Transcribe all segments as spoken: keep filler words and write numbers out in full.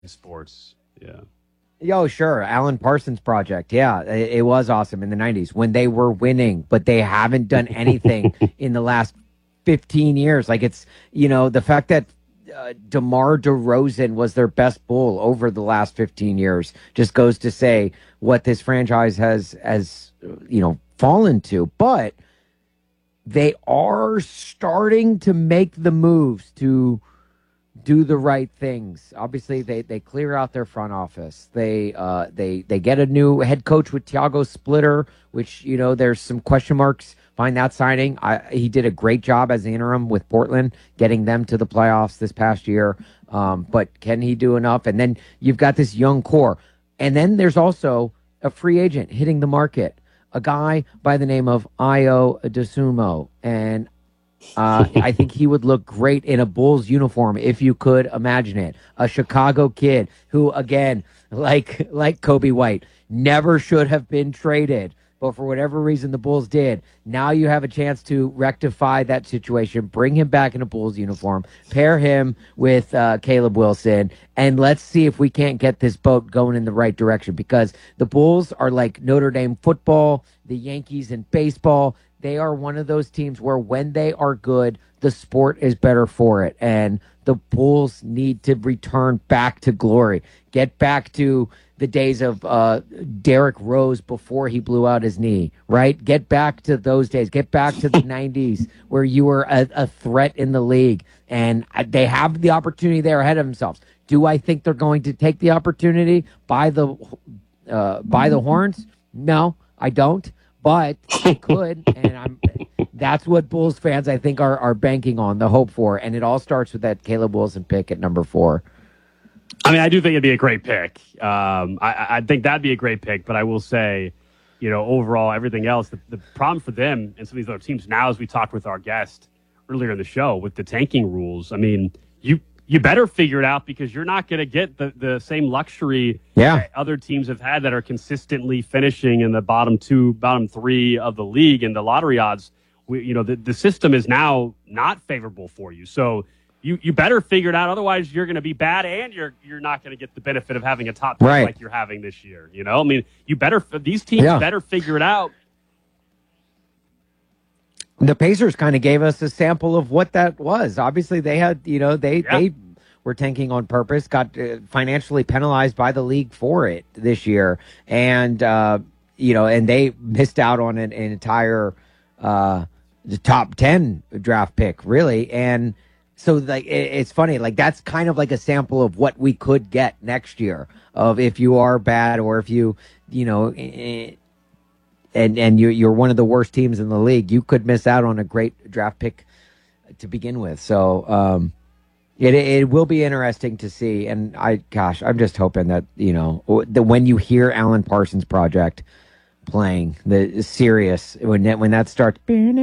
sports. Yeah. Yo, sure. Alan Parsons Project. Yeah, it, it was awesome in the nineties when they were winning, but they haven't done anything in the last fifteen years. Like it's, you know, the fact that uh, DeMar DeRozan was their best bull over the last fifteen years just goes to say what this franchise has, has, you know, fallen to. But they are starting to make the moves to do the right things. Obviously, they they clear out their front office. They uh they they get a new head coach with Thiago Splitter, which, you know, there's some question marks behind that signing. I, he did a great job as the interim with Portland, getting them to the playoffs this past year. Um, but can he do enough? And then you've got this young core, and then there's also a free agent hitting the market, a guy by the name of Io DeSumo, and Uh, I think he would look great in a Bulls uniform if you could imagine it. A Chicago kid who, again, like like Kobe White, never should have been traded, but for whatever reason the Bulls did. Now you have a chance to rectify that situation, bring him back in a Bulls uniform, pair him with uh, Caleb Wilson, and let's see if we can't get this boat going in the right direction, because the Bulls are like Notre Dame football, the Yankees in baseball. They are one of those teams where when they are good, the sport is better for it. And the Bulls need to return back to glory. Get back to the days of uh, Derrick Rose before he blew out his knee, right? Get back to those days. Get back to the nineties where you were a, a threat in the league. And they have the opportunity there ahead of themselves. Do I think they're going to take the opportunity by the, uh, by the horns? No, I don't. But they could, and I'm. That's what Bulls fans, I think, are are banking on, the hope for, and it all starts with that Caleb Wilson pick at number four. I mean, I do think it'd be a great pick. Um, I, I think that'd be a great pick, but I will say, you know, overall, everything else, the, the problem for them and some of these other teams now, as we talked with our guest earlier in the show, with the tanking rules, I mean, you you better figure it out, because you're not going to get the, the same luxury yeah. that other teams have had that are consistently finishing in the bottom two, bottom three of the league, and the lottery odds. We, you know, the, the system is now not favorable for you. So you, you better figure it out. Otherwise, you're going to be bad, and you're you're not going to get the benefit of having a top pick right. like you're having this year. You know, I mean, you better these teams yeah. better figure it out. The Pacers kind of gave us a sample of what that was. Obviously, they had, you know, they yeah. they were tanking on purpose, got uh, financially penalized by the league for it this year, and uh, you know, and they missed out on an, an entire uh, the top ten draft pick, really. And so, like, it, it's funny, like that's kind of like a sample of what we could get next year. Of if you are bad, or if you, you know. Eh, And and you're you're one of the worst teams in the league, you could miss out on a great draft pick to begin with. So um, it it will be interesting to see. And I, gosh, I'm just hoping that, you know, the, when you hear Alan Parsons Project playing the serious, when that, when that starts,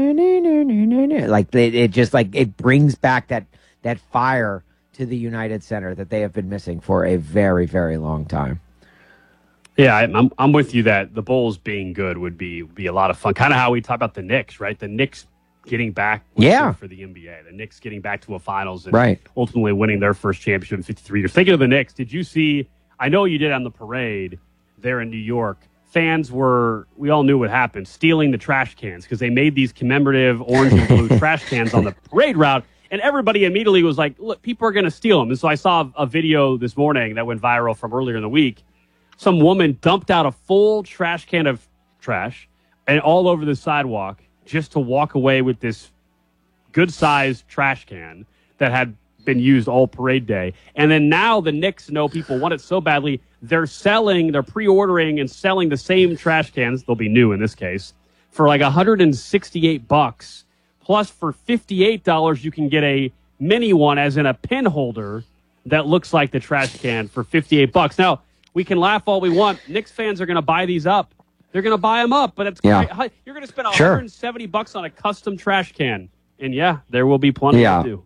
like it, it just like it brings back that that fire to the United Center that they have been missing for a very very long time. Yeah, I'm I'm with you that the Bulls being good would be be a lot of fun. Kind of how we talk about the Knicks, right? The Knicks getting back yeah. for the N B A. The Knicks getting back to a finals and right. ultimately winning their first championship in fifty-three years. Thinking of the Knicks, did you see, I know you did on the parade there in New York, fans were, we all knew what happened, stealing the trash cans because they made these commemorative orange and blue trash cans on the parade route. And everybody immediately was like, look, people are going to steal them. And so I saw a video this morning that went viral from earlier in the week. Some woman dumped out a full trash can of trash and all over the sidewalk just to walk away with this good-sized trash can that had been used all parade day. And then now the Knicks know people want it so badly, they're selling, they're pre-ordering and selling the same trash cans, they'll be new in this case, for like one hundred sixty-eight bucks. Plus for fifty-eight dollars you can get a mini one, as in a pin holder, that looks like the trash can for fifty-eight bucks. Now, we can laugh all we want. Knicks fans are going to buy these up. They're going to buy them up, but it's yeah. great. You're going to spend one sure. hundred seventy bucks on a custom trash can. And yeah, there will be plenty yeah. to do.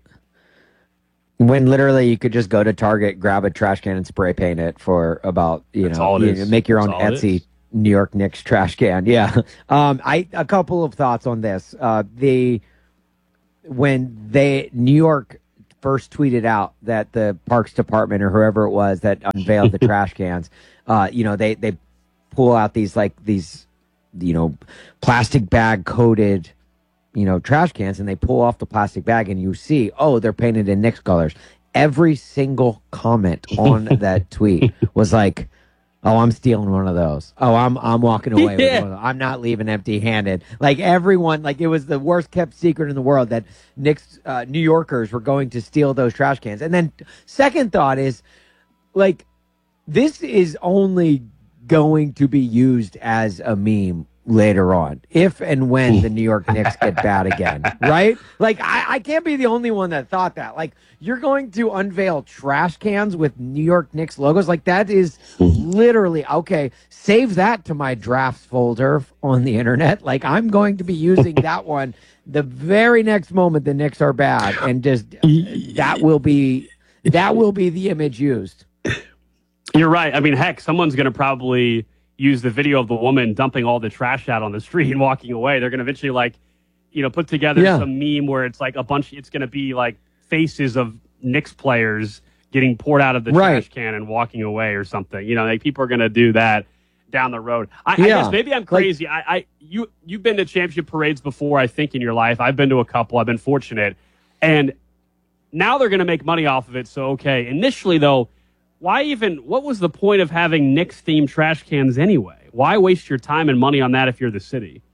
When literally you could just go to Target, grab a trash can and spray paint it for about, you That's know, all it you is. make your own That's Etsy New York Knicks trash can. Yeah. Um, I, a couple of thoughts on this. Uh, the, when they, New York first tweeted out that the Parks Department or whoever it was that unveiled the trash cans, uh, you know, they, they pull out these like these, you know, plastic bag coated, you know, trash cans, and they pull off the plastic bag and you see, oh, they're painted in Knicks colors. Every single comment on that tweet was like, oh, I'm stealing one of those. Oh, I'm I'm walking away Yeah. with one of those. I'm not leaving empty-handed. Like everyone, like it was the worst kept secret in the world that Knicks uh, New Yorkers were going to steal those trash cans. And then second thought is, like, this is only going to be used as a meme later on, if and when the New York Knicks get bad again, right? Like, I, I can't be the only one that thought that. Like, you're going to unveil trash cans with New York Knicks logos? Like, that is literally, okay, save that to my drafts folder on the internet. Like, I'm going to be using that one the very next moment the Knicks are bad, and just, that will be, that will be the image used. You're right. I mean, heck, someone's going to probably use the video of the woman dumping all the trash out on the street and walking away. They're going to eventually, like, you know, put together Yeah. some meme where it's like a bunch, it's going to be like faces of Knicks players getting poured out of the Right. trash can and walking away or something. You know, like people are going to do that down the road. I, I Yeah. guess maybe I'm crazy. I, I, you, you've been to championship parades before, I think, in your life. I've been to a couple. I've been fortunate. And now they're going to make money off of it. So, okay. Initially, though, why even, what was the point of having Knicks-themed trash cans anyway? Why waste your time and money on that if you're the city?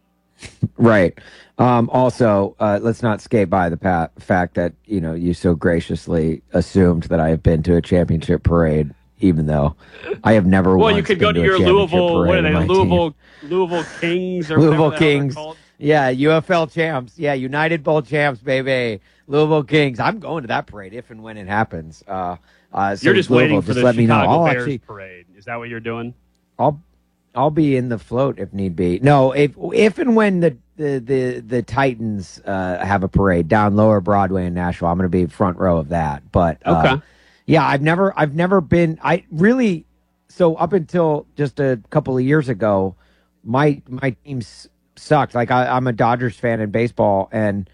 Right. Um, also, uh, let's not skate by the pa- fact that, you know, you so graciously assumed that I have been to a championship parade, even though I have never Well, once you could been go to a your championship Louisville, what parade are they, in my Louisville, team. Louisville Kings or Louisville whatever the hell they're Kings. called? Yeah, U F L champs. Yeah, United Bowl champs, baby. Louisville Kings. I'm going to that parade if and when it happens. Uh, uh, so You're just Louisville, waiting for just the let me know. Chicago I'll Bears actually, parade. Is that what you're doing? I'll I'll be in the float if need be. No, if if and when the the the, the Titans uh, have a parade down Lower Broadway in Nashville, I'm going to be front row of that. But uh, Okay. yeah, I've never I've never been. I really so up until just a couple of years ago, my my team s- sucked. Like I, I'm a Dodgers fan in baseball, and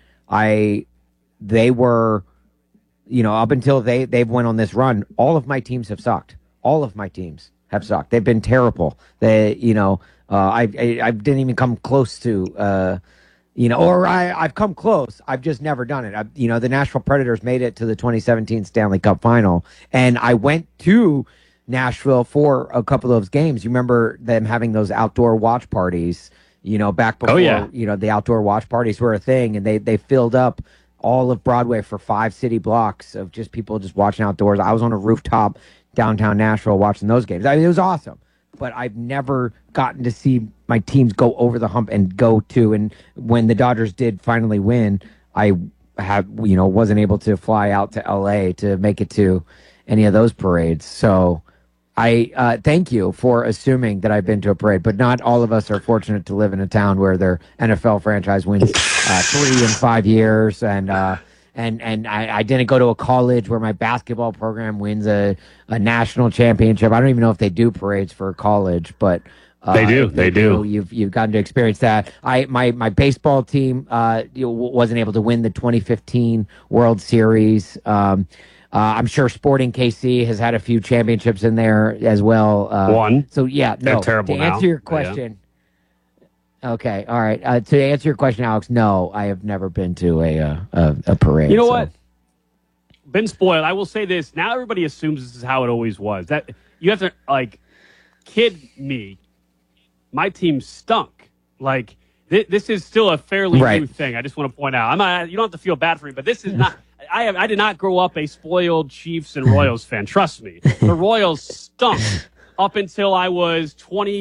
I they were, you know, up until they they've went on this run, all of my teams have sucked. All of my teams have sucked. They've been terrible. They, you know, uh, I, I I didn't even come close to, uh, you know, or I I've come close. I've just never done it. I, you know, the Nashville Predators made it to the twenty seventeen Stanley Cup Final, and I went to Nashville for a couple of those games. You remember them having those outdoor watch parties, you know, back before, Oh, yeah. you know, the outdoor watch parties were a thing, and they they filled up all of Broadway for five city blocks of just people just watching outdoors. I was on a rooftop downtown Nashville watching those games. I mean, it was awesome, but I've never gotten to see my teams go over the hump and go to. And when the Dodgers did finally win, I have, you know, wasn't able to fly out to L A to make it to any of those parades. So I uh, thank you for assuming that I've been to a parade, but not all of us are fortunate to live in a town where their N F L franchise wins uh, three in five years, and uh, and and I, I didn't go to a college where my basketball program wins a, a national championship. I don't even know if they do parades for college, but uh, They do, you they know, do. You've you've gotten to experience that. I my my baseball team uh, you know, wasn't able to win the twenty fifteen World Series. Um, Uh, I'm sure Sporting K C has had a few championships in there as well. Uh, One. So yeah, They're no. terrible to now, answer your but yeah. question, okay, all right. Uh, to answer your question, Alex, no, I have never been to a uh, a, a parade. You know so. what? Been spoiled. I will say this. Now everybody assumes this is how it always was. That you have to, like, kid me. My team stunk. Like, th- this is still a fairly Right. new thing. I just want to point out. I'm not, you don't have to feel bad for me, but this is not. I have, I did not grow up a spoiled Chiefs and Royals fan. Trust me. The Royals stunk up until I was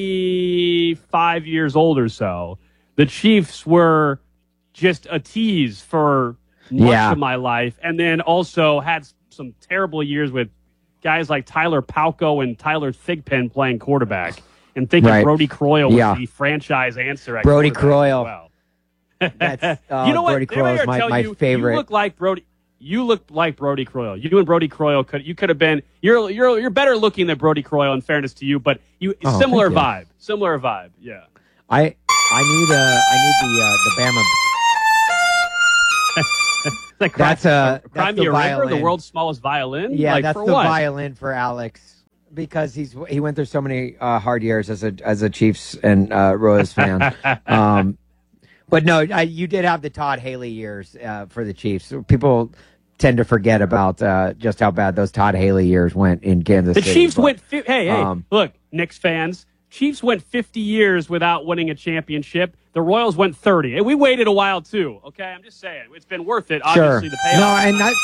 twenty-five years old or so. The Chiefs were just a tease for much Yeah. of my life, and then also had s- some terrible years with guys like Tyler Palco and Tyler Thigpen playing quarterback, and thinking Right. Brody Croyle Yeah. was the franchise answer at Brody quarterback as Croyle. well. That's, uh, you know what? Brody Did anybody Croyle is ever my, tell my you, favorite. You look like Brody. You look like Brody Croyle. You and Brody Croyle could you could have been. You're you're you're better looking than Brody Croyle. In fairness to you, but you Oh, similar thank you. vibe. Similar vibe. Yeah. I I need uh I need the uh, the Bama. Like cry, That's a Cry that's Me the a River, the violin. world's smallest violin. Yeah, like, that's for the what? violin for Alex because he's he went through so many uh, hard years as a as a Chiefs and uh, Royals fan. um, but no, I, you did have the Todd Haley years uh, for the Chiefs. People tend to forget about uh, just how bad those Todd Haley years went in Kansas The City. Chiefs but, went. Fi- hey, hey, um, look, Knicks fans. Chiefs went fifty years without winning a championship. The Royals went thirty, and we waited a while too. Okay, I'm just saying it's been worth it. Sure. Obviously, the payoff. No, and that,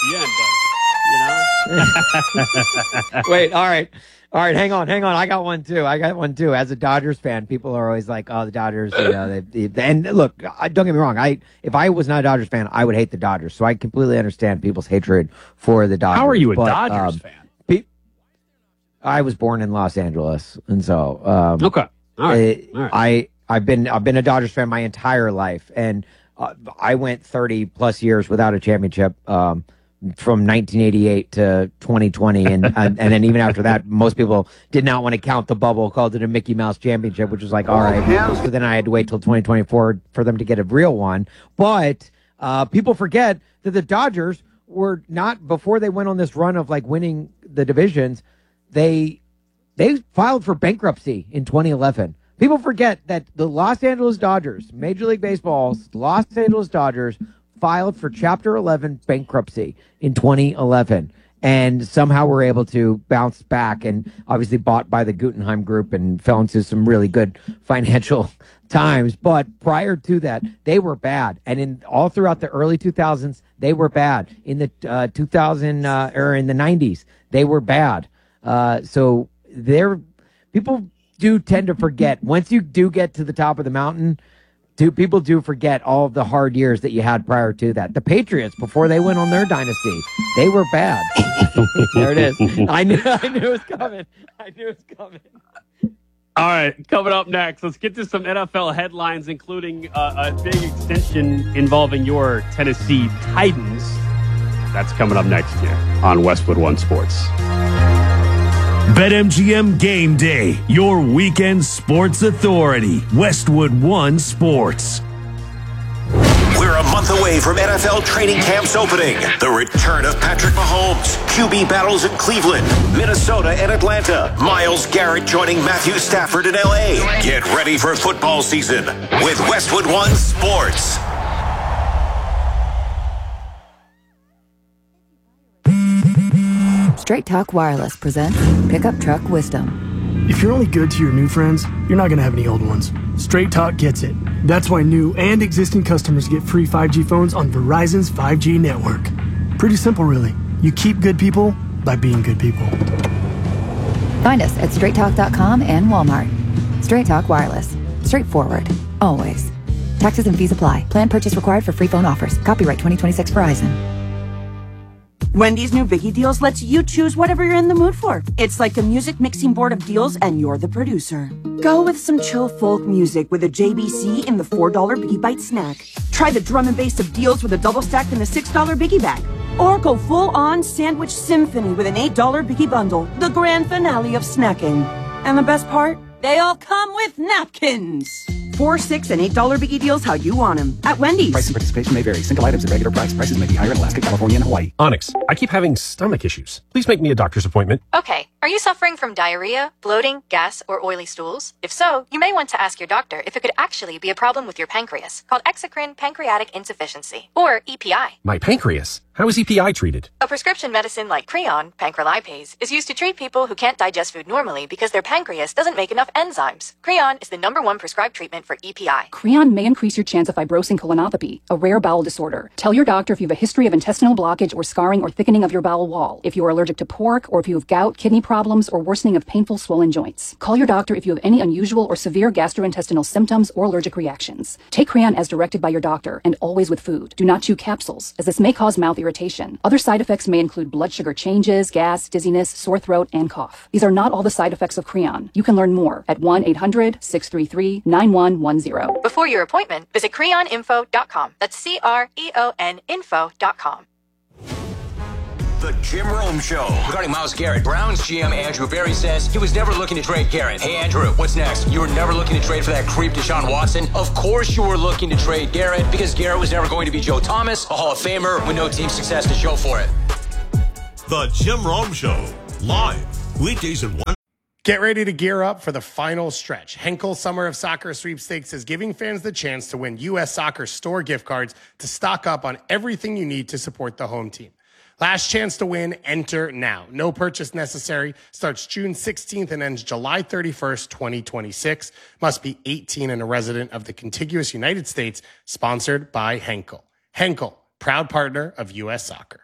at the end, but you know. Wait, all right. All right, hang on, hang on. I got one too. I got one too. As a Dodgers fan, people are always like, "Oh, the Dodgers." You know, they, they, and look, I, don't get me wrong. I if I was not a Dodgers fan, I would hate the Dodgers. So I completely understand people's hatred for the Dodgers. How are you a but, Dodgers um, fan? Pe- I was born in Los Angeles, and so um, Okay, all right. uh, all right. I I've been I've been a Dodgers fan my entire life, and uh, I went thirty plus years without a championship. Um, from nineteen eighty-eight to twenty twenty, and and then even after that, most people did not want to count the bubble, called it a Mickey Mouse championship, which was like, all right. So then I had to wait till twenty twenty-four for them to get a real one. But uh, people forget that the Dodgers were not, before they went on this run of like winning the divisions, they they filed for bankruptcy in twenty eleven. People forget that the Los Angeles Dodgers, Major League Baseball's Los Angeles Dodgers, filed for Chapter eleven bankruptcy in twenty eleven, and somehow were able to bounce back, and obviously bought by the Guggenheim Group and fell into some really good financial times. But prior to that, they were bad, and in all throughout the early two thousands, they were bad. In the uh, two thousand uh, or in the nineties, they were bad. Uh, so they're people do tend to forget once you do get to the top of the mountain. Do people do forget all of the hard years that you had prior to that? The Patriots, before they went on their dynasty, they were bad. There it is. I knew, I knew it was coming. I knew it was coming. All right, coming up next, let's get to some N F L headlines, including uh, a big extension involving your Tennessee Titans. That's coming up next here on Westwood One Sports. BetMGM Game Day, your weekend sports authority. Westwood One Sports. We're a month away from N F L training camps opening. The return of Patrick Mahomes, Q B battles in Cleveland, Minnesota, and Atlanta. Myles Garrett joining Matthew Stafford in L A. Get ready for football season with Westwood One Sports. Straight Talk Wireless presents Pickup Truck Wisdom. If you're only good to your new friends, you're not going to have any old ones. Straight Talk gets it. That's why new and existing customers get free five G phones on Verizon's five G network. Pretty simple, really. You keep good people by being good people. Find us at straight talk dot com and Walmart. Straight Talk Wireless. Straightforward. Always. Taxes and fees apply. Plan purchase required for free phone offers. Copyright twenty twenty-six Verizon. Wendy's new Biggie Deals lets you choose whatever you're in the mood for. It's like a music mixing board of deals, and you're the producer. Go with some chill folk music with a J B C in the four dollar Biggie Bite snack. Try the drum and bass of deals with a double stack in the six dollar Biggie Bag. Or go full-on sandwich symphony with an eight dollar Biggie Bundle, the grand finale of snacking. And the best part? They all come with napkins. Four, six, and eight dollar Biggie Deals how you want them at Wendy's. Price and participation may vary. Single items at regular price. Prices may be higher in Alaska, California, and Hawaii. Onyx, I keep having stomach issues. Please make me a doctor's appointment. Okay. Are you suffering from diarrhea, bloating, gas, or oily stools? If so, you may want to ask your doctor if it could actually be a problem with your pancreas, called exocrine pancreatic insufficiency, or E P I. My pancreas? How is E P I treated? A prescription medicine like Creon, pancrelipase, is used to treat people who can't digest food normally because their pancreas doesn't make enough enzymes. Creon is the number one prescribed treatment for E P I. Creon may increase your chance of fibrosing colonopathy, a rare bowel disorder. Tell your doctor if you have a history of intestinal blockage or scarring or thickening of your bowel wall, if you are allergic to pork, or if you have gout, kidney problems, or worsening of painful swollen joints. Call your doctor if you have any unusual or severe gastrointestinal symptoms or allergic reactions. Take Creon as directed by your doctor, and always with food. Do not chew capsules, as this may cause mouth irritation. Other side effects may include blood sugar changes, gas, dizziness, sore throat, and cough. These are not all the side effects of Creon. You can learn more at one eight hundred, six three three, nine one one zero. Before your appointment, visit creon info dot com. That's C R E O N info dot com. The Jim Rome Show. Regarding Myles Garrett, Browns G M Andrew Berry says he was never looking to trade Garrett. Hey, Andrew, what's next? You were never looking to trade for that creep Deshaun Watson? Of course you were looking to trade Garrett because Garrett was never going to be Joe Thomas, a Hall of Famer with no team success to show for it. The Jim Rome Show, live, weekdays at one. Get ready to gear up for the final stretch. Henkel Summer of Soccer Sweepstakes is giving fans the chance to win U S Soccer store gift cards to stock up on everything you need to support the home team. Last chance to win, enter now. No purchase necessary. Starts June sixteenth and ends July thirty-first, twenty twenty-six. Must be eighteen and a resident of the contiguous United States. Sponsored by Henkel. Henkel, proud partner of U S Soccer.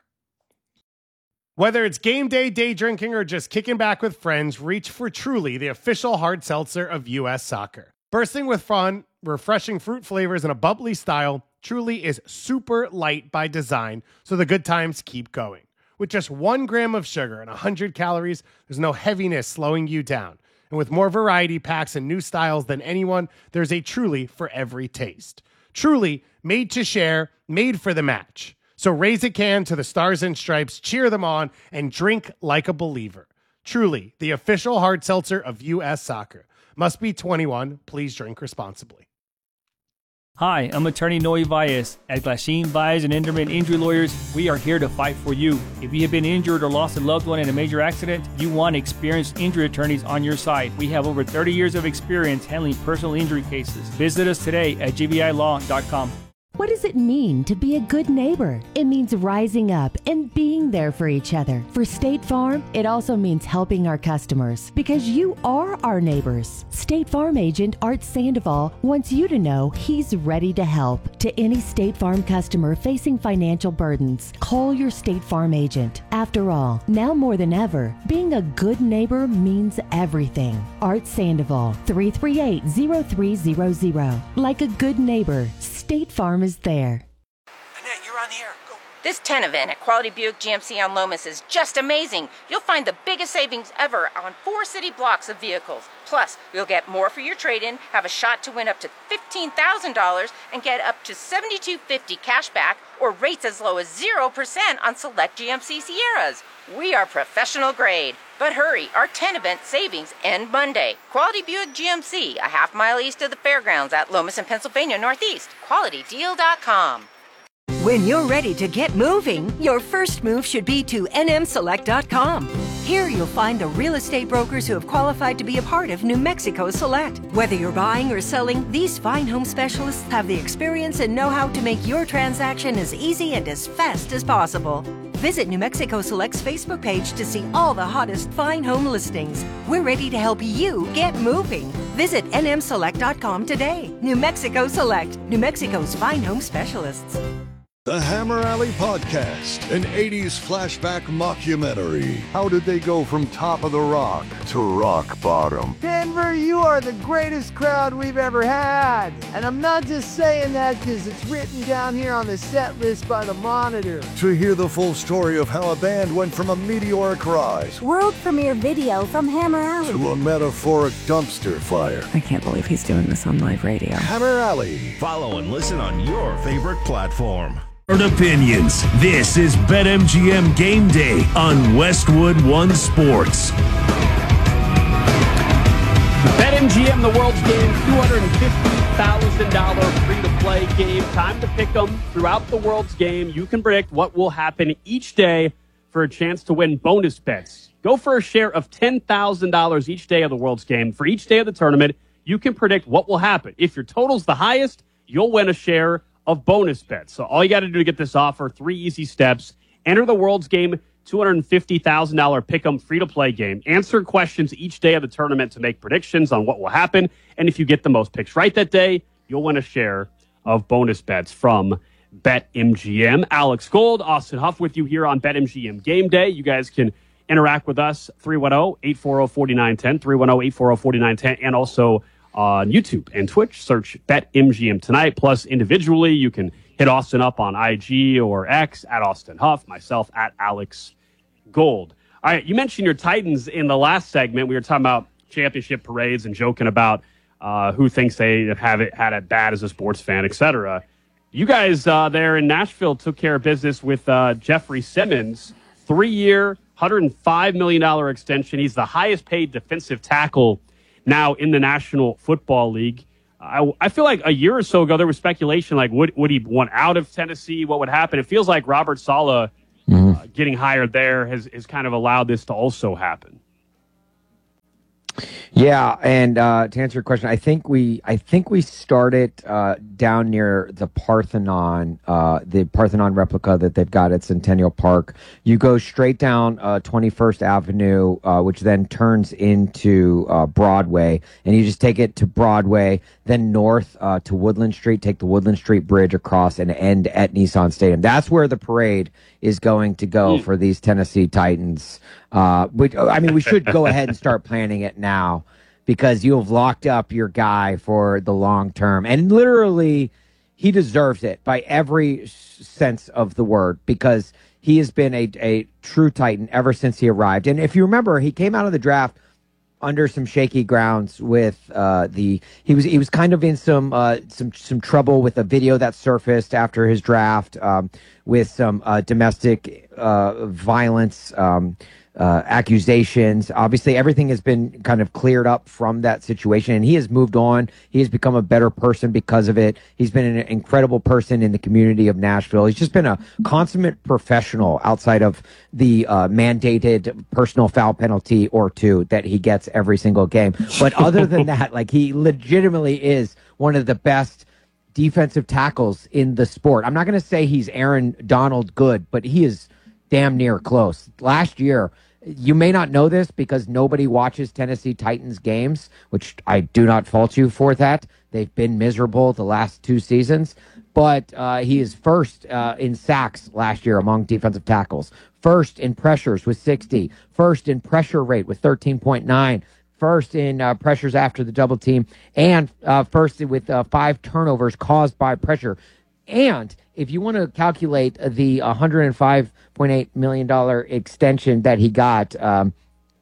Whether it's game day, day drinking, or just kicking back with friends, reach for Truly, the official hard seltzer of U S Soccer. Bursting with fun, refreshing fruit flavors, and a bubbly style, Truly is super light by design, so the good times keep going. With just one gram of sugar and one hundred calories, there's no heaviness slowing you down. And with more variety packs and new styles than anyone, there's a Truly for every taste. Truly, made to share, made for the match. So raise a can to the Stars and Stripes, cheer them on, and drink like a believer. Truly, the official hard seltzer of U S Soccer. Must be twenty-one. Please drink responsibly. Hi, I'm attorney Noe Valles. At Glasheen Valles and Enderman Injury Lawyers, we are here to fight for you. If you have been injured or lost a loved one in a major accident, you want experienced injury attorneys on your side. We have over thirty years of experience handling personal injury cases. Visit us today at g v i law dot com. What does it mean to be a good neighbor? It means rising up and being there for each other. For State Farm, it also means helping our customers because you are our neighbors. State Farm agent Art Sandoval wants you to know he's ready to help. To any State Farm customer facing financial burdens, call your State Farm agent. After all, now more than ever, being a good neighbor means everything. Art Sandoval, three three eight, zero three zero zero. Like a good neighbor, State Farm is there. Annette, you're on the air. Go. This ten event at Quality Buick G M C on Lomas is just amazing. You'll find the biggest savings ever on four city blocks of vehicles. Plus, you'll get more for your trade-in, have a shot to win up to fifteen thousand dollars, and get up to seventy-two fifty cash back or rates as low as zero percent on select G M C Sierras. We are professional grade. But hurry, our ten event savings end Monday. Quality Buick G M C, a half mile east of the fairgrounds at Lomas and Pennsylvania Northeast. quality deal dot com. When you're ready to get moving, your first move should be to N M select dot com. Here you'll find the real estate brokers who have qualified to be a part of New Mexico Select. Whether you're buying or selling, these fine home specialists have the experience and know-how to make your transaction as easy and as fast as possible. Visit New Mexico Select's Facebook page to see all the hottest fine home listings. We're ready to help you get moving. Visit N M select dot com today. New Mexico Select, New Mexico's fine home specialists. The Hammer Alley Podcast, an eighties flashback mockumentary. How did they go from top of the rock to rock bottom? Denver, you are the greatest crowd we've ever had. And I'm not just saying that because it's written down here on the set list by the Monitor. To hear the full story of how a band went from a meteoric rise, world premiere video from Hammer Alley, to a metaphoric dumpster fire. I can't believe he's doing this on live radio. Hammer Alley. Follow and listen on your favorite platform. Opinions. This is BetMGM Game Day on Westwood One Sports. BetMGM, the world's game, two hundred fifty thousand dollars free-to-play game. Time to pick them throughout the world's game. You can predict what will happen each day for a chance to win bonus bets. Go for a share of ten thousand dollars each day of the world's game. For each day of the tournament, you can predict what will happen. If your total's the highest, you'll win a share of bonus bets. So all you got to do to get this offer, three easy steps. Enter the world's game, two hundred fifty thousand dollars pick'em free-to-play game. Answer questions each day of the tournament to make predictions on what will happen. And if you get the most picks right that day, you'll win a share of bonus bets from BetMGM. Alex Gold, Austin Huff with you here on BetMGM Game Day. You guys can interact with us, three one zero, eight four zero, four nine one zero, three one zero, eight four zero, four nine one zero, and also on YouTube and Twitch. Search BetMGM Tonight. Plus, individually, you can hit Austin up on I G or X at Austin Huff, myself at Alex Gold. All right, you mentioned your Titans in the last segment. We were talking about championship parades and joking about uh, who thinks they have it had it bad as a sports fan, et cetera. You guys uh, there in Nashville took care of business with uh, Jeffrey Simmons three-year, one hundred five million dollars extension. He's the highest-paid defensive tackle now in the National Football League. I, I feel like a year or so ago there was speculation like would would he want out of Tennessee? What would happen? It feels like Robert Saleh mm-hmm. uh, getting hired there has, has kind of allowed this to also happen. Yeah, and uh, to answer your question, I think we I think we started uh, down near the Parthenon, uh, the Parthenon replica that they've got at Centennial Park. You go straight down uh, twenty-first Avenue, uh, which then turns into uh, Broadway, and you just take it to Broadway, then north uh, to Woodland Street, take the Woodland Street Bridge across, and end at Nissan Stadium. That's where the parade is going to go mm. for these Tennessee Titans. Uh, which, I mean, we should go ahead and start planning it now because you have locked up your guy for the long term. And literally, he deserves it by every sense of the word because he has been a, a true Titan ever since he arrived. And if you remember, he came out of the draft under some shaky grounds with uh, the he was he was kind of in some uh, some some trouble with a video that surfaced after his draft um, with some uh, domestic uh, violence. Um, Uh, accusations. Obviously, everything has been kind of cleared up from that situation, and he has moved on. He has become a better person because of it. He's been an incredible person in the community of Nashville. He's just been a consummate professional outside of the uh, mandated personal foul penalty or two that he gets every single game. But other than that, like he legitimately is one of the best defensive tackles in the sport. I'm not going to say he's Aaron Donald good, but he is damn near close. Last year, you may not know this because nobody watches Tennessee Titans games, which I do not fault you for that. They've been miserable the last two seasons, but uh, he is first uh, in sacks last year among defensive tackles, first in pressures with sixty, first in pressure rate with thirteen point nine, first in uh, pressures after the double team, and uh, first with uh, five turnovers caused by pressure. And if you want to calculate the one hundred five point eight million dollars extension that he got, um,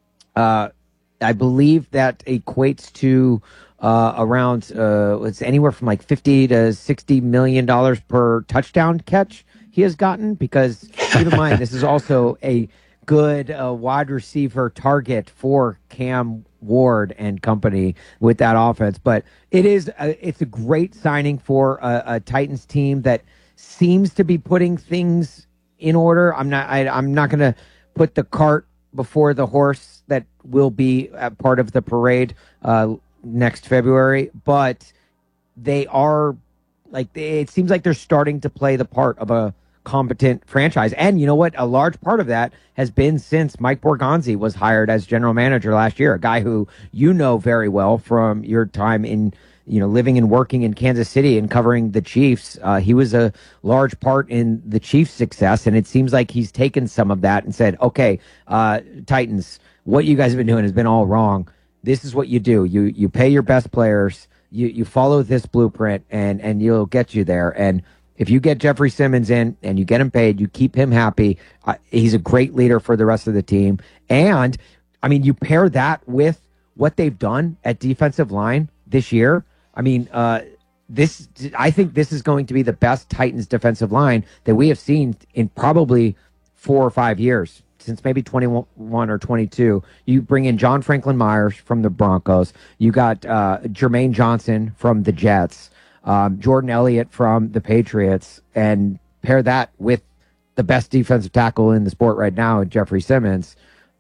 uh, I believe that equates to uh, around uh, it's anywhere from like fifty to sixty million dollars per touchdown catch he has gotten. Because keep in mind, this is also a good uh, wide receiver target for Cam Ward and company with that offense. But it is a, it's a great signing for a, a Titans team that seems to be putting things in order. I'm not I, I'm not going to put the cart before the horse that will be a part of the parade uh, next February, but they are like they, it seems like they're starting to play the part of a competent franchise. And you know what? A large part of that has been since Mike Borgonzi was hired as general manager last year, a guy who you know very well from your time in, you know, living and working in Kansas City and covering the Chiefs. Uh, he was a large part in the Chiefs' success, and it seems like he's taken some of that and said, okay, uh, Titans, what you guys have been doing has been all wrong. This is what you do. You you pay your best players, you you follow this blueprint, and and you'll get you there. And if you get Jeffrey Simmons in and you get him paid, you keep him happy, uh, he's a great leader for the rest of the team. And, I mean, you pair that with what they've done at defensive line this year. I mean, uh, this I think this is going to be the best Titans defensive line that we have seen in probably four or five years, since maybe twenty-one or twenty-two. You bring in John Franklin Myers from the Broncos. You got uh, Jermaine Johnson from the Jets. Um, Jordan Elliott from the Patriots, and pair that with the best defensive tackle in the sport right now, Jeffrey Simmons.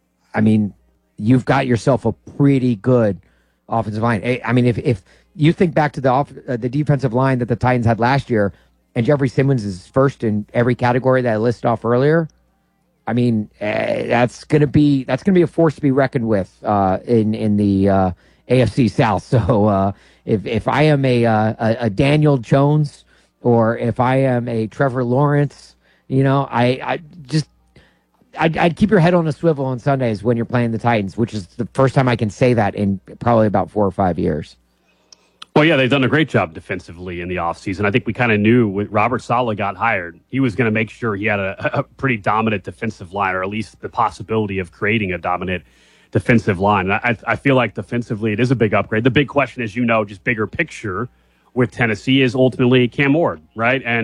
I mean, you've got yourself a pretty good offensive line. I mean, if if you think back to the off, uh, the defensive line that the Titans had last year, and Jeffrey Simmons is first in every category that I listed off earlier, I mean, uh, that's gonna be that's gonna be a force to be reckoned with uh, in in the uh, A F C South. So. Uh, If if I am a, uh, a a Daniel Jones, or if I am a Trevor Lawrence, you know, I, I just I'd, I'd keep your head on a swivel on Sundays when you're playing the Titans, which is the first time I can say that in probably about four or five years. Well, yeah, they've done a great job defensively in the offseason. I think we kind of knew when Robert Saleh got hired, he was going to make sure he had a, a pretty dominant defensive line, or at least the possibility of creating a dominant defensive line. I, I feel like defensively it is a big upgrade. The big question is, you know, just bigger picture with Tennessee is ultimately Cam Ward, right? And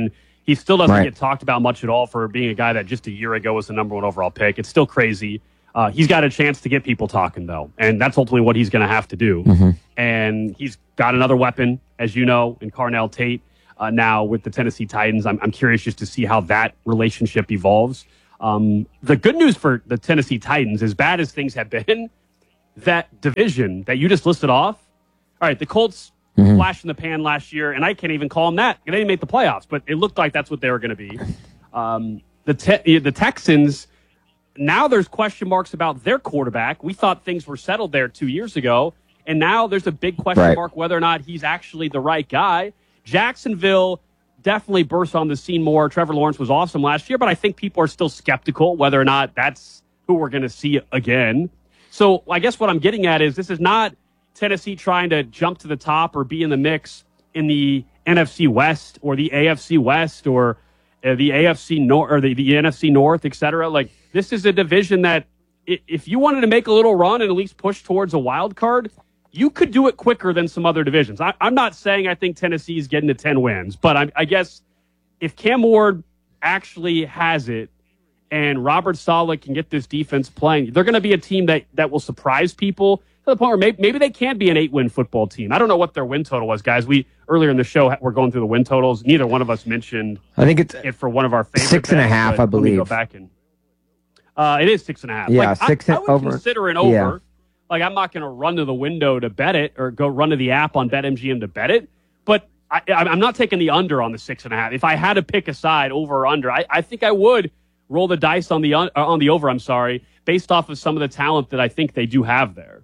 He still doesn't Right. get talked about much at all for being a guy that just a year ago was the number one overall pick. It's still crazy. Uh, he's got a chance to get people talking, though, and that's ultimately what he's going to have to do. Mm-hmm. And he's got another weapon, as you know, in Carnell Tate uh, now with the Tennessee Titans. I'm, I'm curious just to see how that relationship evolves. Um, the good news for the Tennessee Titans, as bad as things have been, that division that you just listed off, all right, the Colts mm-hmm. flash in the pan last year, and I can't even call them that. They didn't make the playoffs, but it looked like that's what they were going to be. Um, the te- the Texans, now there's question marks about their quarterback. We thought things were settled there two years ago, and now there's a big question Right. mark whether or not he's actually the right guy. Jacksonville definitely burst on the scene more. Trevor Lawrence was awesome last year, but I think people are still skeptical whether or not that's who we're going to see again. So I guess what I'm getting at is this is not Tennessee trying to jump to the top or be in the mix in the N F C West or the A F C West or uh, the A F C North or the, the N F C North, et cetera. Like, this is a division that i- if you wanted to make a little run and at least push towards a wild card, you could do it quicker than some other divisions. I, I'm not saying I think Tennessee is getting to ten wins, but I, I guess if Cam Ward actually has it and Robert Saleh can get this defense playing, they're going to be a team that, that will surprise people to the point where maybe, maybe they can be an eight-win football team. I don't know what their win total was, guys. We earlier in the show we're going through the win totals. Neither one of us mentioned I think it's it for one of our favorite six and a bets, half, but I let me go believe. back and uh, it is six and a half. Yeah, like, six I, and I would over. consider an over. Yeah. Like, I'm not going to run to the window to bet it or go run to the app on BetMGM to bet it, but I, I'm not taking the under on the six and a half. If I had to pick a side, over or under, I, I think I would roll the dice on the un, uh, on the over. I'm sorry, based off of some of the talent that I think they do have there.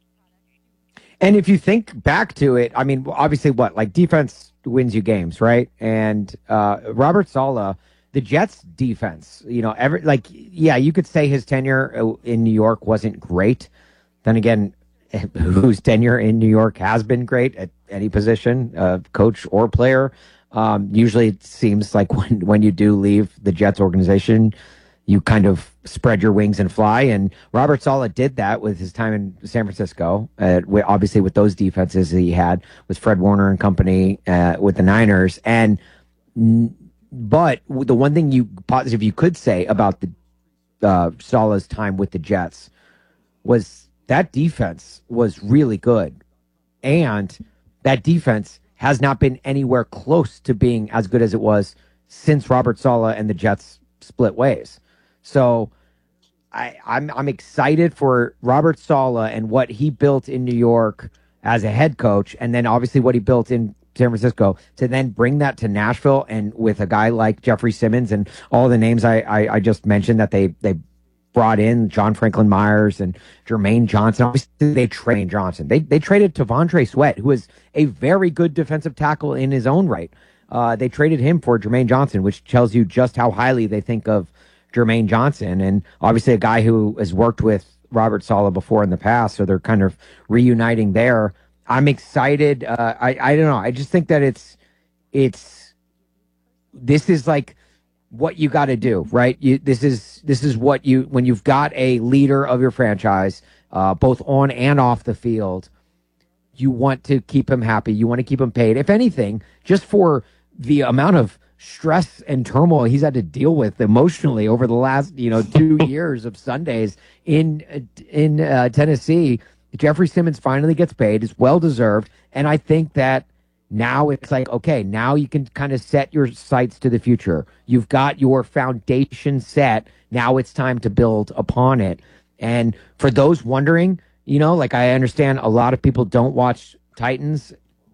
And if you think back to it, I mean, obviously, what like defense wins you games, right? And uh, Robert Saleh, the Jets' defense, you know, every like, yeah, you could say his tenure in New York wasn't great. Then again, whose tenure in New York has been great at any position, uh, coach or player. Um, usually, it seems like when when you do leave the Jets organization, you kind of spread your wings and fly. And Robert Saleh did that with his time in San Francisco, uh, with, obviously with those defenses that he had with Fred Warner and company uh, with the Niners. And but the one thing you positive you could say about the uh, Saleh's time with the Jets was that defense was really good, and that defense has not been anywhere close to being as good as it was since Robert Saleh and the Jets split ways. So I, I'm I'm excited for Robert Saleh and what he built in New York as a head coach, and then obviously what he built in San Francisco, to then bring that to Nashville, and with a guy like Jeffrey Simmons and all the names I, I, I just mentioned that they they brought in, John Franklin Myers and Jermaine Johnson. Obviously, they traded Johnson. They they traded Tavondre Sweat, who is a very good defensive tackle in his own right. Uh, they traded him for Jermaine Johnson, which tells you just how highly they think of Jermaine Johnson, and obviously a guy who has worked with Robert Saleh before in the past, so they're kind of reuniting there. I'm excited. Uh, I I don't know. I just think that it's it's this is like what you got to do, right? You this is this is what you when you've got a leader of your franchise, uh, both on and off the field. You want to keep him happy. You want to keep him paid. If anything, just for the amount of stress and turmoil he's had to deal with emotionally over the last, you know, two years of Sundays in in uh, Tennessee, Jeffrey Simmons finally gets paid. It's well deserved, and I think that now it's like, okay, now you can kind of set your sights to the future. You've got your foundation set. Now it's time to build upon it. And for those wondering, you know, like I understand a lot of people don't watch Titans.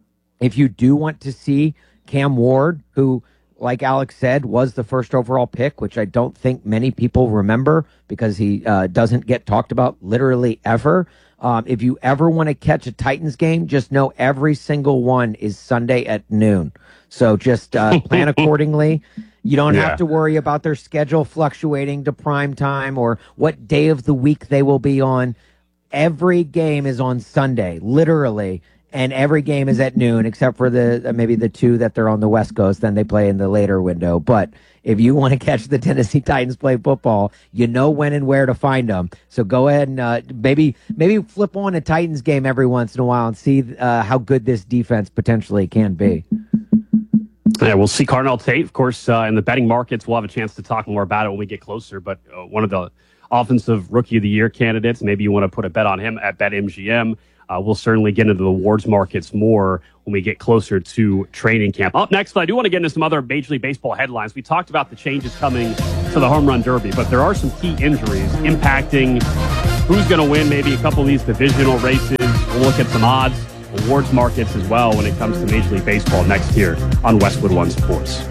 If you do want to see Cam Ward, who, like Alex said, was the first overall pick, which I don't think many people remember because he uh, doesn't get talked about literally ever. Um, if you ever want to catch a Titans game, just know every single one is Sunday at noon. So just uh, plan accordingly. You don't Yeah. have to worry about their schedule fluctuating to prime time or what day of the week they will be on. Every game is on Sunday, literally, and every game is at noon, except for the uh, maybe the two that they're on the West Coast. Then they play in the later window. But if you want to catch the Tennessee Titans play football, you know when and where to find them. So go ahead and uh, maybe maybe flip on a Titans game every once in a while and see uh, how good this defense potentially can be. Yeah, we'll see Cardinal Tate, of course, uh, in the betting markets. We'll have a chance to talk more about it when we get closer. But uh, one of the offensive rookie of the year candidates, maybe you want to put a bet on him at BetMGM. Uh, we'll certainly get into the awards markets more when we get closer to training camp. Up next, I do want to get into some other Major League Baseball headlines. We talked about the changes coming to the Home Run Derby, but there are some key injuries impacting who's going to win maybe a couple of these divisional races. We'll look at some odds, awards markets as well when it comes to Major League Baseball next here on Westwood One Sports.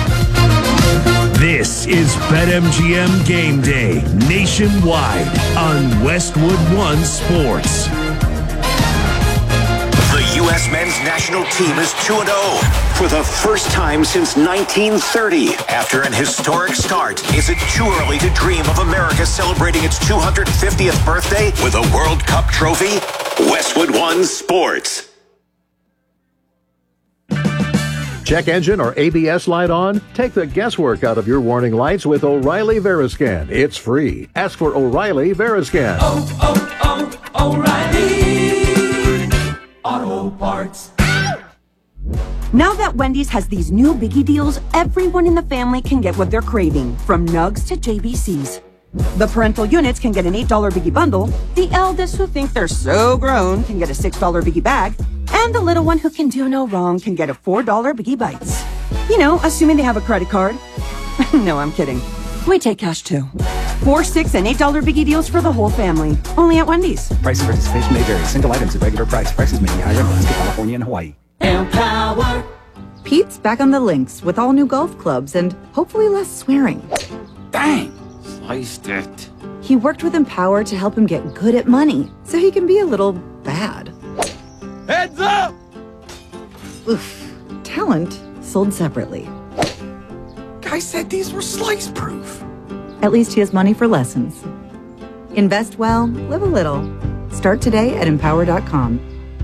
This is BetMGM Game Day nationwide on Westwood One Sports. The U S men's national team is two and oh for the first time since nineteen thirty. After an historic start, is it too early to dream of America celebrating its two hundred fiftieth birthday with a World Cup trophy? Westwood One Sports. Check engine or A B S light on? Take the guesswork out of your warning lights with O'Reilly Veriscan. It's free. Ask for O'Reilly Veriscan. Oh, oh, oh, O'Reilly Auto Parts. Now that Wendy's has these new biggie deals, everyone in the family can get what they're craving, from nugs to J B Cs. The parental units can get an eight dollar biggie bundle, the eldest who think they're so grown can get a six dollar biggie bag, and the little one who can do no wrong can get a four dollar biggie bites. You know, assuming they have a credit card. No, I'm kidding. We take cash too. Four, six, and eight dollar biggie deals for the whole family. Only at Wendy's. Price and participation may vary. Single items at regular price. Prices may be higher in Alaska, California, and Hawaii. Empower. Pete's back on the links with all new golf clubs and hopefully less swearing. Dang! Sliced it. He worked with Empower to help him get good at money, so he can be a little bad. Heads up! Oof. Talent sold separately. Guy said these were slice proof. At least he has money for lessons. Invest well, live a little. Start today at empower dot com.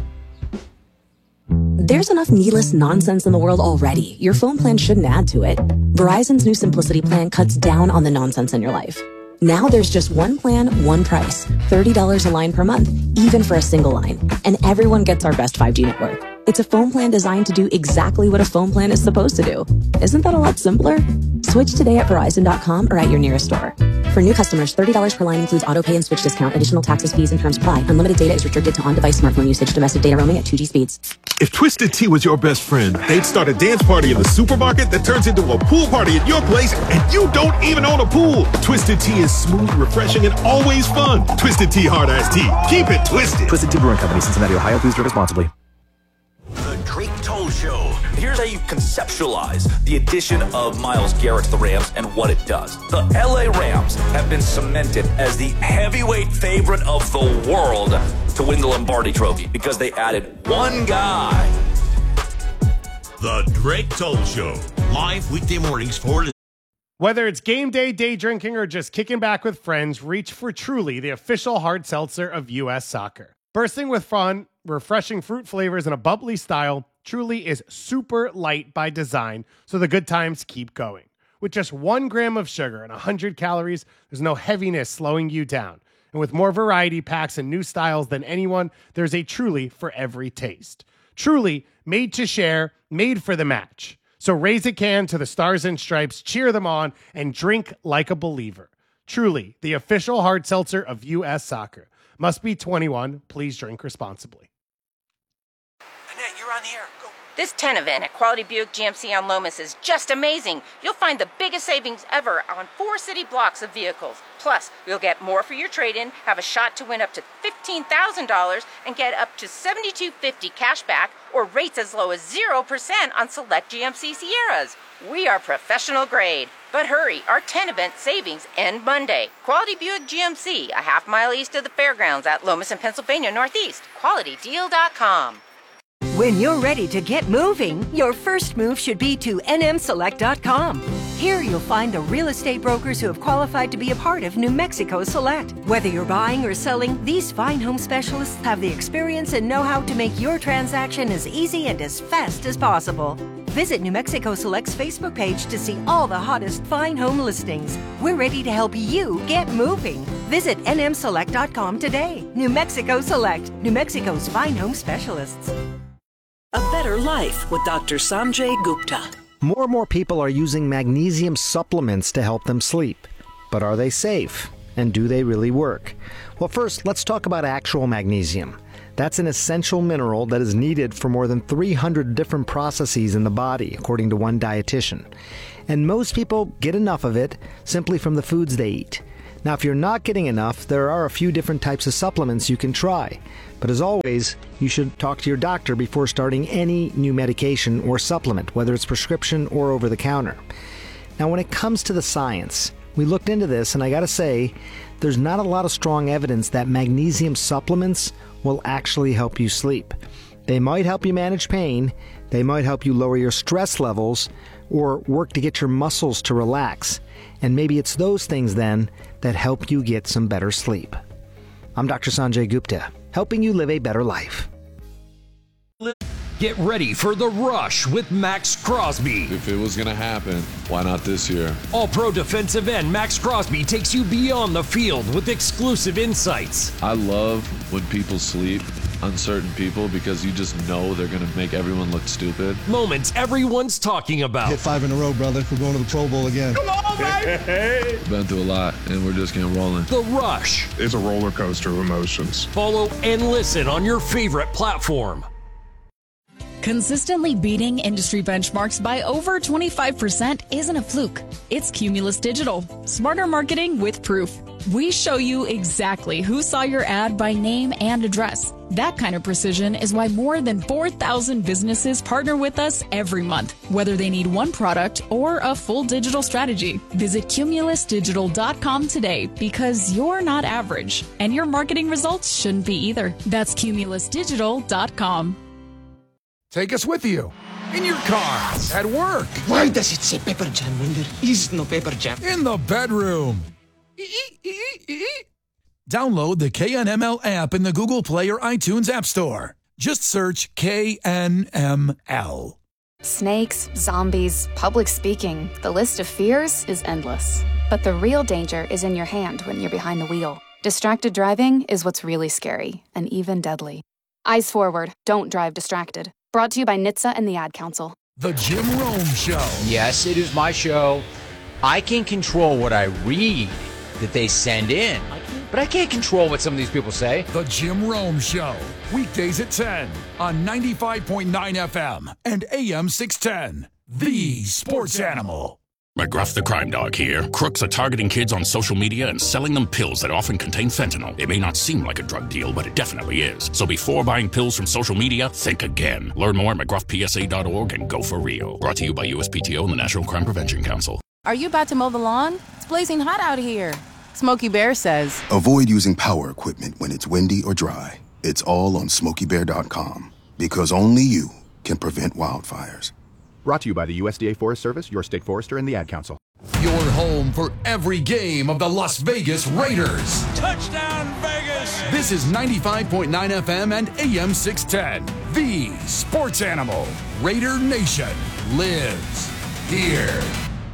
There's enough needless nonsense in the world already. Your phone plan shouldn't add to it. Verizon's new Simplicity plan cuts down on the nonsense in your life. Now there's just one plan, one price. thirty dollars a line per month, even for a single line. And everyone gets our best five G network. It's a phone plan designed to do exactly what a phone plan is supposed to do. Isn't that a lot simpler? Switch today at Verizon dot com or at your nearest store. For new customers, thirty dollars per line includes auto pay and switch discount. Additional taxes, fees, and terms apply. Unlimited data is restricted to on-device smartphone usage. Domestic data roaming at two G speeds. If Twisted Tea was your best friend, they'd start a dance party in the supermarket that turns into a pool party at your place, and you don't even own a pool. Twisted Tea is smooth, refreshing, and always fun. Twisted Tea Hard Iced Tea. Keep it twisted. Twisted Tea Brewing Company, Cincinnati, Ohio. Please drink responsibly. The Drake Toll Show. Here's how you conceptualize the addition of Myles Garrett to the Rams and what it does. The L A Rams have been cemented as the heavyweight favorite of the world to win the Lombardi Trophy because they added one guy. The Drake Toll Show. Live weekday mornings for... Whether it's game day, day drinking, or just kicking back with friends, reach for Truly, the official hard seltzer of U S Soccer. Bursting with fun, refreshing fruit flavors, and a bubbly style, Truly is super light by design, so the good times keep going. With just one gram of sugar and one hundred calories, there's no heaviness slowing you down. And with more variety packs and new styles than anyone, there's a Truly for every taste. Truly, made to share, made for the match. So raise a can to the Stars and Stripes, cheer them on, and drink like a believer. Truly, the official hard seltzer of U S Soccer. Must be twenty-one. Please drink responsibly. Annette, you're on the air. Go. This ten event at Quality Buick G M C on Lomas is just amazing. You'll find the biggest savings ever on four city blocks of vehicles. Plus, you'll get more for your trade-in, have a shot to win up to fifteen thousand dollars, and get up to seventy-two fifty cash back or rates as low as zero percent on select G M C Sierras. We are professional grade. But hurry, our ten event savings end Monday. Quality Buick G M C, a half mile east of the fairgrounds at Lomas and Pennsylvania Northeast. quality deal dot com. When you're ready to get moving, your first move should be to N M select dot com. Here you'll find the real estate brokers who have qualified to be a part of New Mexico Select. Whether you're buying or selling, these fine home specialists have the experience and know-how to make your transaction as easy and as fast as possible. Visit New Mexico Select's Facebook page to see all the hottest fine home listings. We're ready to help you get moving. Visit N M select dot com today. New Mexico Select, New Mexico's fine home specialists. A better life with Doctor Sanjay Gupta. More and more people are using magnesium supplements to help them sleep. But are they safe? And do they really work? Well, first, let's talk about actual magnesium. That's an essential mineral that is needed for more than three hundred different processes in the body, according to one dietitian. And most people get enough of it simply from the foods they eat. Now, if you're not getting enough, there are a few different types of supplements you can try. But as always, you should talk to your doctor before starting any new medication or supplement, whether it's prescription or over the counter. Now, when it comes to the science, we looked into this, and I gotta say, there's not a lot of strong evidence that magnesium supplements will actually help you sleep. They might help you manage pain, they might help you lower your stress levels, or work to get your muscles to relax. And maybe it's those things then that help you get some better sleep. I'm Doctor Sanjay Gupta, helping you live a better life. Get ready for The Rush with Max Crosby. If it was going to happen, why not this year? All-pro defensive end Max Crosby takes you beyond the field with exclusive insights. I love when people sleep, uncertain people, because you just know they're going to make everyone look stupid. Moments everyone's talking about. Hit five in a row, brother. We're going to the Pro Bowl again. Come on, baby! Been through a lot, and we're just getting rolling. The Rush. It's a roller coaster of emotions. Follow and listen on your favorite platform. Consistently beating industry benchmarks by over twenty-five percent isn't a fluke. It's Cumulus Digital. Smarter marketing with proof. We show you exactly who saw your ad by name and address. That kind of precision is why more than four thousand businesses partner with us every month, whether they need one product or a full digital strategy. Visit cumulus digital dot com today, because you're not average, and your marketing results shouldn't be either. That's cumulus digital dot com. Take us with you. In your car, at work. Why does it say Pepper Jam when there is no Pepper Jam? In the bedroom. Download the K N M L app in the Google Play or iTunes App Store. Just search K N M L. Snakes, zombies, public speaking. The list of fears is endless. But the real danger is in your hand when you're behind the wheel. Distracted driving is what's really scary and even deadly. Eyes forward. Don't drive distracted. Brought to you by N H T S A and the Ad Council. The Jim Rome Show. Yes, it is my show. I can control what I read that they send in, but I can't control what some of these people say. The Jim Rome Show. Weekdays at ten on ninety-five point nine F M and A M six ten. The Sports Animal. McGruff the Crime Dog here. Crooks are targeting kids on social media and selling them pills that often contain fentanyl. It may not seem like a drug deal, but it definitely is. So before buying pills from social media, think again. Learn more at mcgruff p s a dot org and go for real. Brought to you by U S P T O and the National Crime Prevention Council. Are you about to mow the lawn? It's blazing hot out here. Smokey Bear says, avoid using power equipment when it's windy or dry. It's all on smokey bear dot com, because only you can prevent wildfires. Brought to you by the U S D A Forest Service, your state forester, and the Ad Council. Your home for every game of the Las Vegas Raiders. Touchdown, Vegas! This is ninety-five point nine F M and A M six ten. The Sports Animal. Raider Nation lives here.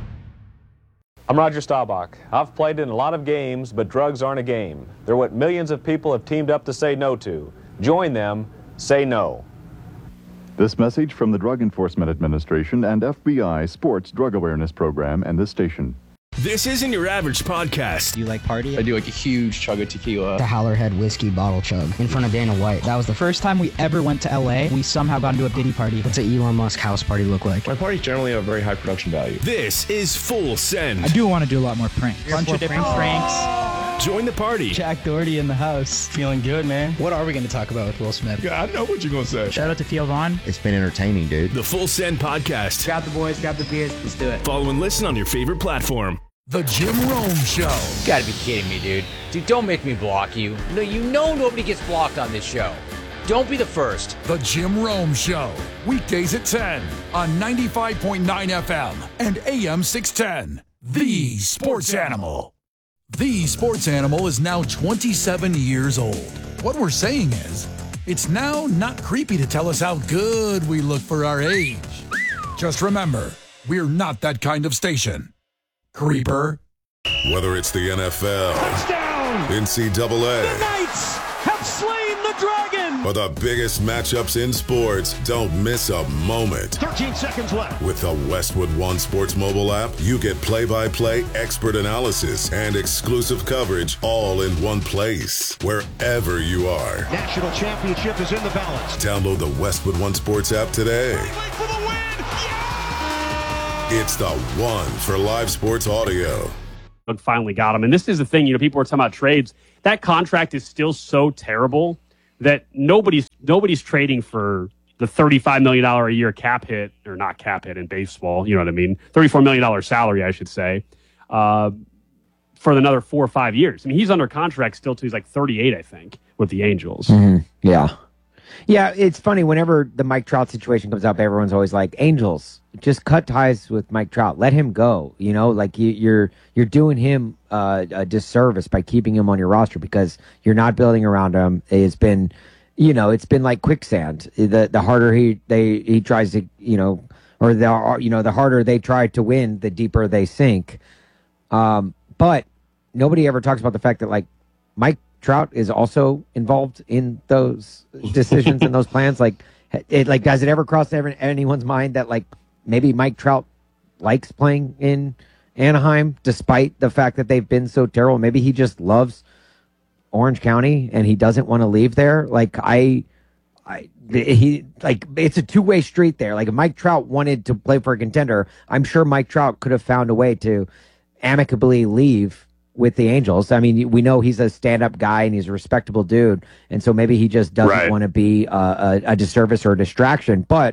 I'm Roger Staubach. I've played in a lot of games, but drugs aren't a game. They're what millions of people have teamed up to say no to. Join them. Say no. This message from the Drug Enforcement Administration and F B I Sports Drug Awareness Program and this station. This isn't your average podcast. Do you like party? I do like a huge chug of tequila. The Howlerhead whiskey bottle chug in front of Dana White. That was the first time we ever went to L A. We somehow got into a Diddy party. What's an Elon Musk house party look like? My parties generally have very high production value. This is Full Send. I do want to do a lot more pranks. A bunch of different pranks. Join the party. Jack Doherty in the house. Feeling good, man. What are we going to talk about with Will Smith? Yeah, I know what you're going to say. Shout out to Theo Vaughn. It's been entertaining, dude. The Full Send Podcast. Grab the boys, grab the beers, let's do it. Follow and listen on your favorite platform. The Jim Rome Show. You gotta be kidding me, dude. Dude, don't make me block you. No, you know nobody gets blocked on this show. Don't be the first. The Jim Rome Show. Weekdays at ten on ninety-five point nine F M and A M six ten. The Sports Animal. The Sports Animal is now twenty-seven years old. What we're saying is, it's now not creepy to tell us how good we look for our age. Just remember, we're not that kind of station. Creeper. Whether it's the N F L, Touchdown! N C double A, the Knights have slain the dragon, For the biggest matchups in sports, don't miss a moment. thirteen seconds left. With the Westwood One Sports mobile app, you get play-by-play expert analysis and exclusive coverage all in one place, wherever you are. National championship is in the balance. Download the Westwood One Sports app today. For the win! Yeah! It's the one for live sports audio. Finally got him. And this is the thing, you know, people are talking about trades. That contract is still so terrible that nobody's nobody's trading for the thirty-five million dollars a year cap hit, or not cap hit in baseball, you know what I mean? thirty-four million dollars salary, I should say, uh, for another four or five years. I mean, he's under contract still till he's like thirty-eight, I think, with the Angels. Mm-hmm. Yeah. Yeah, it's funny. Whenever the Mike Trout situation comes up, everyone's always like, Angels, just cut ties with Mike Trout. Let him go. You know, like you, you're you're doing him uh, a disservice by keeping him on your roster because you're not building around him. It's been, you know, it's been like quicksand. The the harder he they he tries to, you know, or the you know the harder they try to win, the deeper they sink. Um, but nobody ever talks about the fact that like Mike Trout is also involved in those decisions and those plans. Like, it like does it ever cross ever, anyone's mind that like maybe Mike Trout likes playing in Anaheim despite the fact that they've been so terrible? Maybe he just loves Orange County and he doesn't want to leave there. Like I, I he like it's a two way street there. Like if Mike Trout wanted to play for a contender, I'm sure Mike Trout could have found a way to amicably leave with the Angels. I mean, we know he's a stand-up guy and he's a respectable dude, and so maybe he just doesn't right. want to be a, a, a disservice or a distraction. But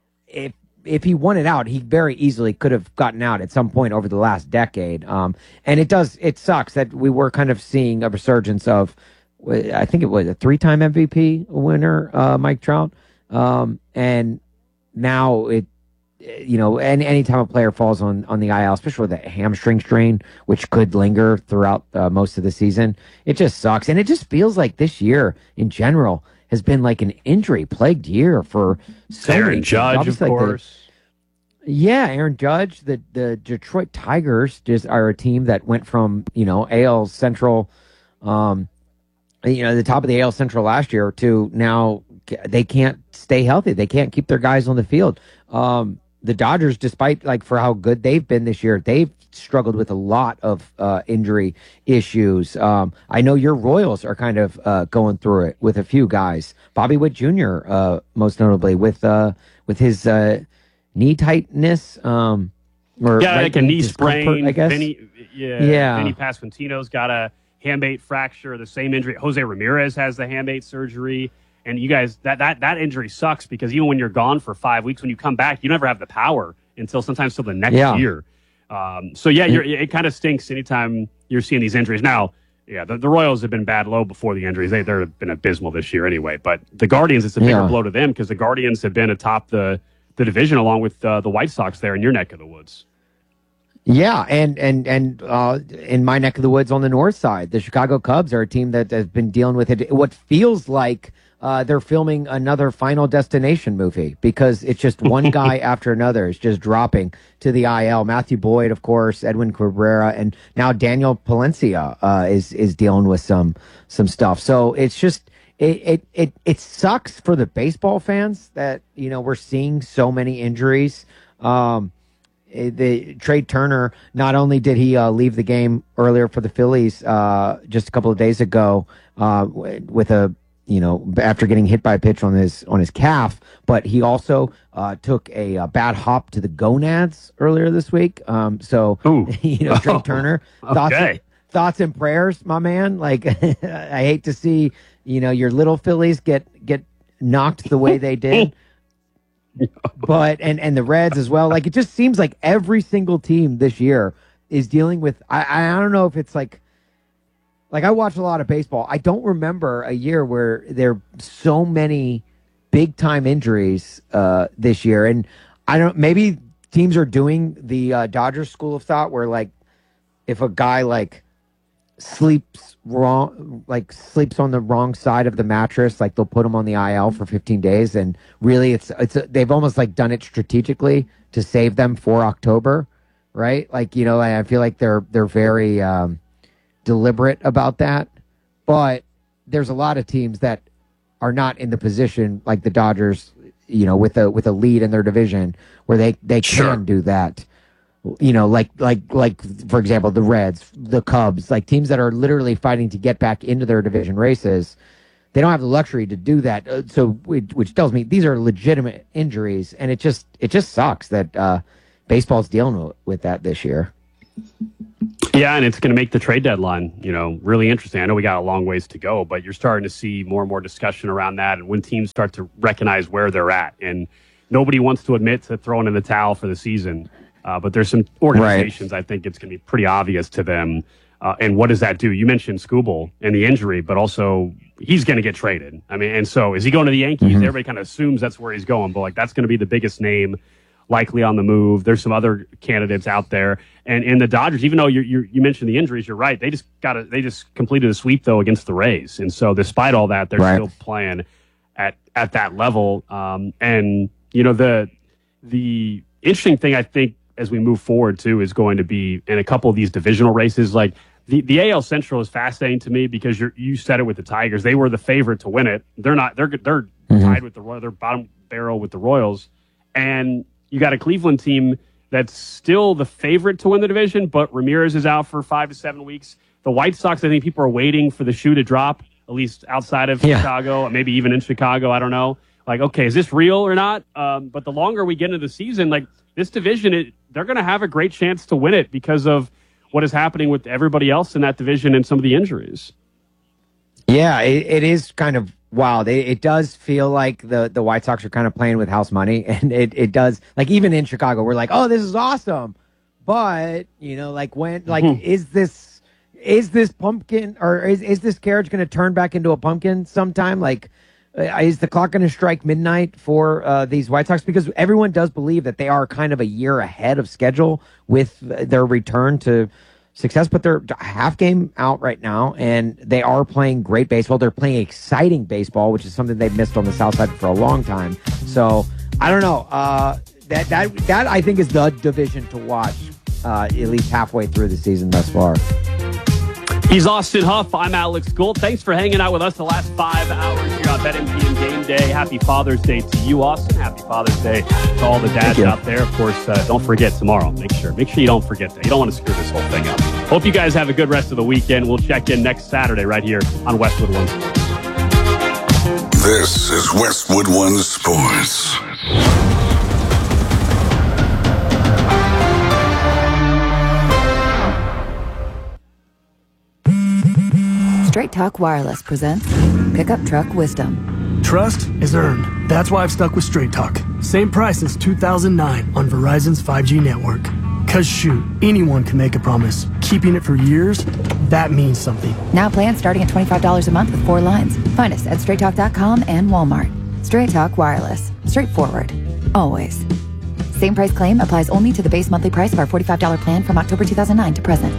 if if he wanted out, he very easily could have gotten out at some point over the last decade. Um, and it does it sucks that we were kind of seeing a resurgence of, I think it was a three-time M V P winner, uh, Mike Trout, um, and now it. You know, any anytime a player falls on, on the I L, especially with a hamstring strain, which could linger throughout uh, most of the season, it just sucks. And it just feels like this year in general has been like an injury-plagued year for so Aaron many Judge, of like course. The, yeah, Aaron Judge. The the Detroit Tigers just are a team that went from, you know, A L Central, um, you know, the top of the A L Central last year to now they can't stay healthy. They can't keep their guys on the field. Um, The Dodgers, despite like for how good they've been this year, they've struggled with a lot of uh, injury issues. Um, I know your Royals are kind of uh, going through it with a few guys. Bobby Witt Junior, uh, most notably, with uh, with his uh, knee tightness. Um, or yeah, right like a knee sprain. I guess. Vinny, yeah, yeah. Vinny Pasquantino's got a hamate fracture, the same injury. Jose Ramirez has the hamate surgery. And you guys, that, that, that injury sucks because even when you're gone for five weeks, when you come back, you never have the power until sometimes till the next yeah. year. Um, so, yeah, you're, it kind of stinks anytime you're seeing these injuries. Now, yeah, the, the Royals have been bad low before the injuries. They, they've been abysmal this year anyway. But the Guardians, it's a bigger yeah. blow to them because the Guardians have been atop the, the division along with uh, the White Sox there in your neck of the woods. Yeah, and and and uh, in my neck of the woods on the north side, the Chicago Cubs are a team that has been dealing with it. What feels like uh, they're filming another Final Destination movie because it's just one guy after another is just dropping to the I L. Matthew Boyd, of course, Edwin Cabrera, and now Daniel Palencia uh, is is dealing with some some stuff. So it's just it it it it sucks for the baseball fans that you know we're seeing so many injuries. Um, The Trey Turner, not only did he uh, leave the game earlier for the Phillies uh, just a couple of days ago uh, with a you know after getting hit by a pitch on his on his calf, but he also uh, took a, a bad hop to the gonads earlier this week. Um, so you know Trey Turner, okay. thoughts thoughts and prayers, my man. Like I hate to see you know your little Phillies get get knocked the way they did. But and and the Reds as well. Like it just seems like every single team this year is dealing with. I I don't know if it's like, like I watch a lot of baseball. I don't remember a year where there are so many big time injuries uh, this year. And I don't. Maybe teams are doing the uh, Dodgers school of thought, where like if a guy like sleeps wrong, like sleeps on the wrong side of the mattress, like they'll put him on the I L for fifteen days. And really it's, it's, a, they've almost like done it strategically to save them for October. Right. Like, you know, I feel like they're, they're very um, deliberate about that, but there's a lot of teams that are not in the position like the Dodgers, you know, with a with a lead in their division where they they can sure. do that. You know, like like like for example, the Reds, the Cubs, like teams that are literally fighting to get back into their division races. They don't have the luxury to do that. Uh, so, which tells me these are legitimate injuries, and it just it just sucks that uh, baseball's dealing with that this year. Yeah, and it's going to make the trade deadline, you know, really interesting. I know we got a long ways to go, but you're starting to see more and more discussion around that, and when teams start to recognize where they're at, and nobody wants to admit to throwing in the towel for the season, uh, but there's some organizations right. I think it's going to be pretty obvious to them. Uh, and what does that do? You mentioned Skubal and the injury, but also he's going to get traded. I mean, and so is he going to the Yankees? Mm-hmm. Everybody kind of assumes that's where he's going, but like that's going to be the biggest name likely on the move. There's some other candidates out there, and in the Dodgers, even though you you you mentioned the injuries, you're right. They just got a, they just completed a sweep though against the Rays, and so despite all that, they're right. still playing at at that level. Um, and you know the the interesting thing I think as we move forward too is going to be in a couple of these divisional races, like. The, the A L Central is fascinating to me because you're, you said it with the Tigers. They were the favorite to win it. They're not. They're they're mm-hmm. tied with the Royals. They're bottom barrel with the Royals, and you got a Cleveland team that's still the favorite to win the division. But Ramirez is out for five to seven weeks. The White Sox, I think people are waiting for the shoe to drop, at least outside of yeah. Chicago, maybe even in Chicago. I don't know. Like, okay, is this real or not? Um, but the longer we get into the season, like this division, it, they're going to have a great chance to win it because of what is happening with everybody else in that division and some of the injuries. Yeah, it, it is kind of wild. It, it does feel like the, the White Sox are kind of playing with house money, and it, it does, like even in Chicago, we're like, oh, this is awesome. But, you know, like when, like, mm-hmm. is this, is this pumpkin, or is, is this carriage going to turn back into a pumpkin sometime? Like, Uh, is the clock going to strike midnight for uh, these White Sox? Because everyone does believe that they are kind of a year ahead of schedule with their return to success, but they're half game out right now, and they are playing great baseball. They're playing exciting baseball, which is something they've missed on the South Side for a long time. So I don't know. Uh, that that that I think is the division to watch, uh, at least halfway through the season thus far. He's Austin Huff. I'm Alex Gould. Thanks for hanging out with us the last five hours here on BetMGM Game Day. Happy Father's Day to you, Austin. Happy Father's Day to all the dads out there. Of course, uh, don't forget tomorrow. Make sure. Make sure you don't forget that. You don't want to screw this whole thing up. Hope you guys have a good rest of the weekend. We'll check in next Saturday right here on Westwood One Sports. This is Westwood One Sports. Straight Talk Wireless presents Pickup Truck Wisdom. Trust is earned. That's why I've stuck with Straight Talk. Same price since two thousand nine on Verizon's five G network. Cause shoot, anyone can make a promise. Keeping it for years, that means something. Now plans starting at twenty-five dollars a month with four lines. Find us at straight talk dot com and Walmart. Straight Talk Wireless. Straightforward. Always. Same price claim applies only to the base monthly price of our forty-five dollars plan from October two thousand nine to present.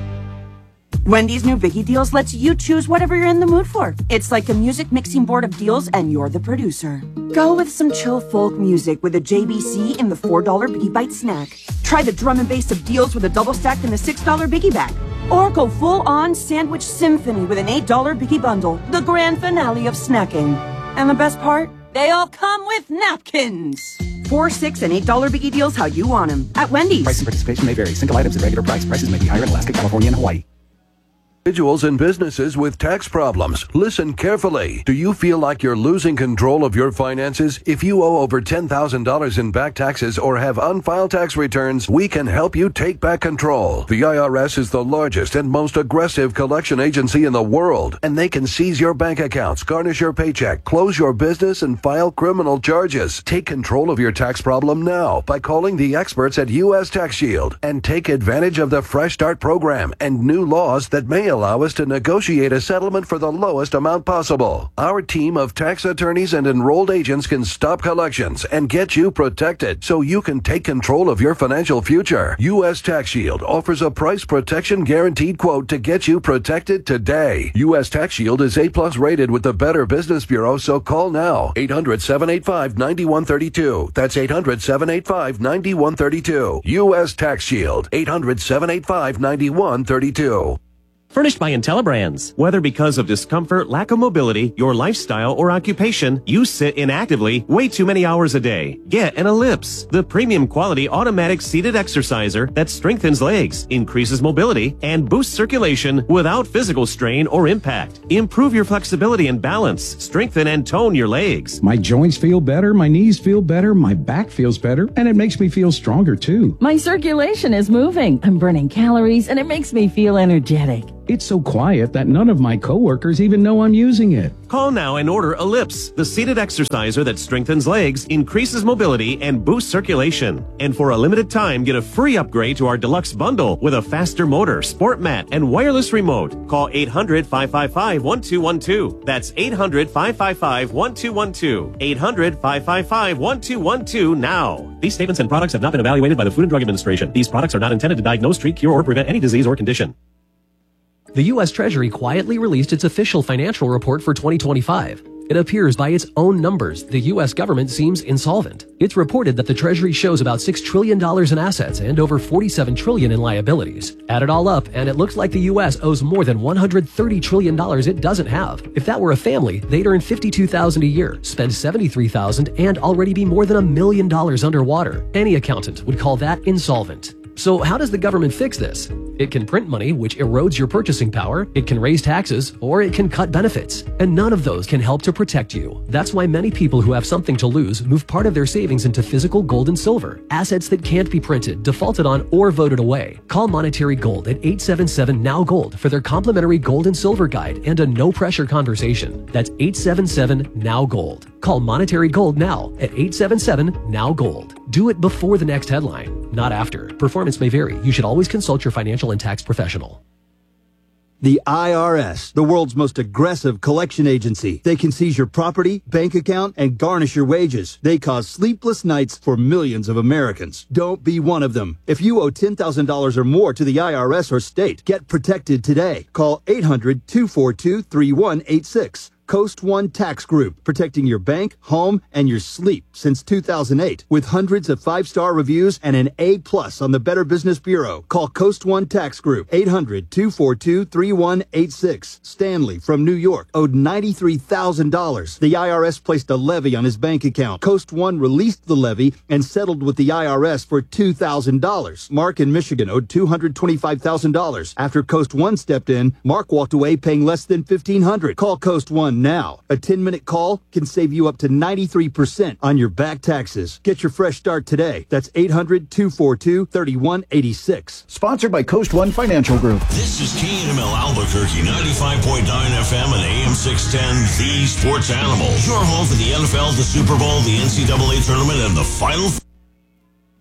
Wendy's new Biggie Deals lets you choose whatever you're in the mood for. It's like a music mixing board of deals, and you're the producer. Go with some chill folk music with a J B C in the four dollar Biggie Bite snack. Try the drum and bass of deals with a double stack in the six dollar Biggie Bag. Or go full-on sandwich symphony with an eight dollar Biggie Bundle, the grand finale of snacking. And the best part? They all come with napkins. Four, six, and eight dollar Biggie Deals how you want them at Wendy's. Price and participation may vary. Single items at regular price. Prices may be higher in Alaska, California, and Hawaii. Individuals and businesses with tax problems. Listen carefully. Do you feel like you're losing control of your finances? If you owe over ten thousand dollars in back taxes or have unfiled tax returns, we can help you take back control. The I R S is the largest and most aggressive collection agency in the world, and they can seize your bank accounts, garnish your paycheck, close your business, and file criminal charges. Take control of your tax problem now by calling the experts at U S Tax Shield and take advantage of the Fresh Start program and new laws that may allow us to negotiate a settlement for the lowest amount possible. Our team of tax attorneys and enrolled agents can stop collections and get you protected so you can take control of your financial future. U S Tax Shield offers a price protection guaranteed quote to get you protected today. U S Tax Shield is A plus rated with the Better Business Bureau, so call now. eight hundred, seven eight five, nine one three two. That's eight hundred, seven eight five, nine one three two. U S Tax Shield. eight hundred, seven eight five, nine one three two. Furnished by IntelliBrands. Whether because of discomfort, lack of mobility, your lifestyle, or occupation, you sit inactively way too many hours a day. Get an Ellipse, the premium quality automatic seated exerciser that strengthens legs, increases mobility, and boosts circulation without physical strain or impact. Improve your flexibility and balance, strengthen and tone your legs. My joints feel better, my knees feel better, my back feels better, and it makes me feel stronger too. My circulation is moving. I'm burning calories, and it makes me feel energetic. It's so quiet that none of my coworkers even know I'm using it. Call now and order Ellipse, the seated exerciser that strengthens legs, increases mobility, and boosts circulation. And for a limited time, get a free upgrade to our deluxe bundle with a faster motor, sport mat, and wireless remote. Call eight hundred, five five five, one two one two. That's eight hundred, five five five, one two one two. eight hundred, five five five, one two one two now. These statements and products have not been evaluated by the Food and Drug Administration. These products are not intended to diagnose, treat, cure, or prevent any disease or condition. The U S Treasury quietly released its official financial report for twenty twenty-five. It appears by its own numbers, the U S government seems insolvent. It's reported that the Treasury shows about six trillion dollars in assets and over forty-seven trillion dollars in liabilities. Add it all up, and it looks like the U S owes more than one hundred thirty trillion dollars it doesn't have. If that were a family, they'd earn fifty-two thousand dollars a year, spend seventy-three thousand dollars, and already be more than a million dollars underwater. Any accountant would call that insolvent. So how does the government fix this? It can print money, which erodes your purchasing power, it can raise taxes, or it can cut benefits. And none of those can help to protect you. That's why many people who have something to lose move part of their savings into physical gold and silver, assets that can't be printed, defaulted on, or voted away. Call Monetary Gold at eight seven seven, N O W Gold for their complimentary gold and silver guide and a no-pressure conversation. That's eight seven seven, N O W Gold. Call Monetary Gold now at eight seven seven, N O W Gold. Do it before the next headline, not after. Performance may vary. You should always consult your financial and tax professional. The I R S, the world's most aggressive collection agency. They can seize your property, bank account, and garnish your wages. They cause sleepless nights for millions of Americans. Don't be one of them. If you owe ten thousand dollars or more to the I R S or state, get protected today. Call eight hundred, two four two, three one eight six. Coast One Tax Group, protecting your bank, home, and your sleep since two thousand eight. With hundreds of five-star reviews and an A plus on the Better Business Bureau. Call Coast One Tax Group, eight hundred, two four two, three one eight six. Stanley from New York owed ninety-three thousand dollars. The I R S placed a levy on his bank account. Coast One released the levy and settled with the I R S for two thousand dollars. Mark in Michigan owed two hundred twenty-five thousand dollars. After Coast One stepped in, Mark walked away paying less than fifteen hundred dollars. Call Coast One now. A ten-minute call can save you up to ninety-three percent on your back taxes. Get your fresh start today. That's eight hundred, two four two, three one eight six. Sponsored by Coast One Financial Group. This is K N M L Albuquerque, ninety-five point nine F M and A M six ten, The Sports Animal. Your home for the N F L, the Super Bowl, the N C double A tournament, and the Final